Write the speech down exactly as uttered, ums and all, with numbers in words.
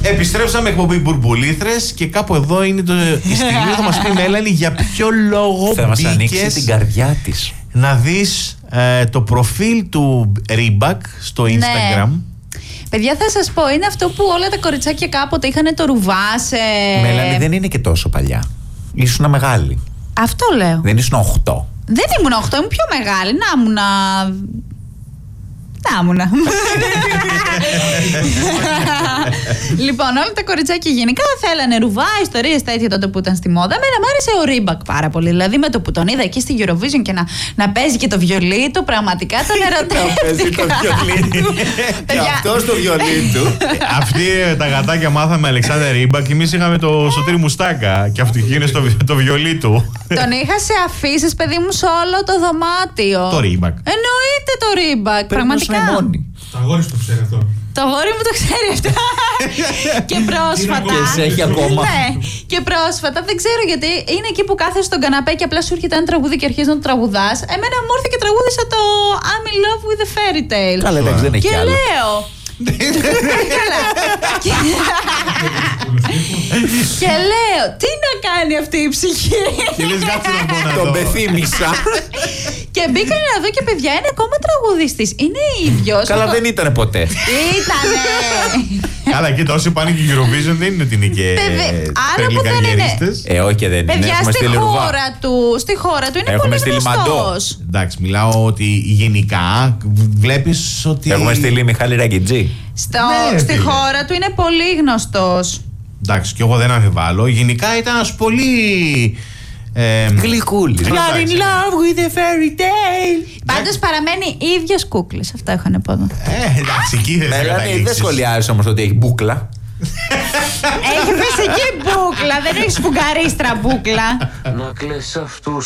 Επιστρέψαμε εκπομπή Μπουρμπουλήθρες και κάπου εδώ είναι το, η στιγμή που θα μας πει η Μέλανη για ποιο λόγο θα μας ανοίξει μπήκες την καρδιά της. να δεις ε, το προφίλ του Reebok στο Instagram. Ναι. Παιδιά, θα σας πω, είναι αυτό που όλα τα κοριτσάκια κάποτε είχαν το ρουβά σε... Μέλανη, δεν είναι και τόσο παλιά. Ήσουνα μεγάλη. Αυτό λέω. Δεν ήσουν οχτώ. Δεν ήμουν οκτώ, ήμουν πιο μεγάλη. Να ήμουν. Να ήμουν. Λοιπόν, όλα τα κοριτσάκια γενικά θέλανε ρουβά, ιστορίες τέτοια τότε που ήταν στη μόδα. Εμένα μου άρεσε ο Reebok πάρα πολύ. Δηλαδή με το που τον είδα εκεί στη Eurovision και να, να παίζει και το βιολί του, πραγματικά τον ερωτεύτηκα. Να παίζει το βιολί. Και αυτό το βιολί του. Αυτοί τα γατάκια μάθαμε Αλεξάνδρ Reebok και εμείς είχαμε το Σωτήρι Μουστάκα. Και αυτό γίνει στο το βιολί του. Τον είχα σε αφήσεις, παιδί μου, σε όλο το δωμάτιο. Το Reebok. Εννοείται το Reebok. Πραγματικά. Το αγόρι σου το ξέρει αυτό. Το αγόρι μου το ξέρει αυτό. Και πρόσφατα. Και σε έχει ακόμα. Ναι. Και πρόσφατα, δεν ξέρω γιατί, είναι εκεί που κάθεσαι στον καναπέ και απλά σου έρχεται ένα τραγούδι και αρχίζει να το τραγουδάς. Εμένα μου ήρθε και τραγούδισα το I'm in love with a fairy tale. Καλά, εντάξει, δεν έχει Και άλλο. λέω. Καλά. Και λέω, τι να κάνει αυτή η ψυχή. Και λες κάτσε να πω να Τον δω. πεθύμησα. Και μπήκα να δω και παιδιά, είναι ακόμα τραγουδιστής. Είναι ίδιος. Καλά, δεν ήτανε ποτέ. Ήτανε. Καλά, και όσοι πάνε και Eurovision δεν είναι ότι είναι και Βέβαια, άρα που δεν είναι. τρελικαριερίστες. Ε, όχι, δεν είναι. Παιδιά, Έχουμε στη στείλει ρουβά. χώρα του, στη χώρα του είναι Έχουμε πολύ στείλει μαντό. γνωστός. Εντάξει, μιλάω ότι γενικά βλέπεις ότι. Έχουμε στείλει Μιχάλη Ραγκιτζή. Στο, Ναι, στη φίλε. χώρα του είναι πολύ γνωστός. Εντάξει, και εγώ δεν αμφιβάλλω. Γενικά ήταν ένας πολύ. Ε, Γλυκούλη. You're in love with a fairy tale. Πάντως παραμένει ίδιος κούκλες. Αυτό έχω να πω εδώ. Ε, εντάξει, εκεί δεν θα Μέλανη, δεν καταλήξεις. σχολιάζεις όμως ότι έχει μπούκλα. Έχει φυσική μπούκλα, δεν έχει σφουγγαρίστρα μπούκλα. Να κλαις αυτούς